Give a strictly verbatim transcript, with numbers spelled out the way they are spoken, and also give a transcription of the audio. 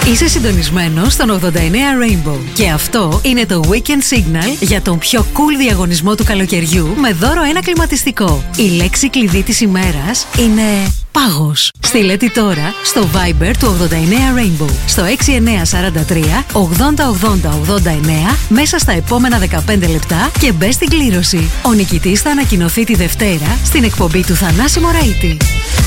Είσαι συντονισμένος στον ογδόντα εννέα Rainbow. Και αυτό είναι το Weekend Signal για τον πιο cool διαγωνισμό του καλοκαιριού με δώρο ένα κλιματιστικό. Η λέξη κλειδί της ημέρας είναι πάγος. Στείλε τη τώρα στο Viber του ογδόντα εννέα Rainbow στο έξι εννέα τέσσερα τρία ογδόντα ογδόντα ογδόντα εννέα μέσα στα επόμενα δεκαπέντε λεπτά και μπες στην κλήρωση. Ο νικητής θα ανακοινωθεί τη Δευτέρα στην εκπομπή του Θανάση Μωραΐτη.